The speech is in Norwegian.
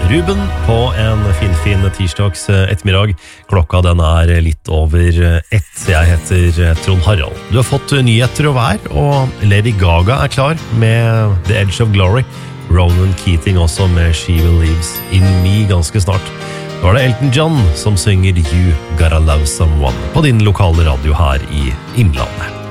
Ruben på en fin tirsdags ettermiddag. Klokka den litt over 1. Jeg heter Trond Harald. Du har fått nyheter og vær, og Lady Gaga klar med The Edge of Glory. Ronan Keating også med She Will Lives in Me ganske snart. Nå det Elton John som synger You Gotta Love Someone på din lokale radio her i Innlandet.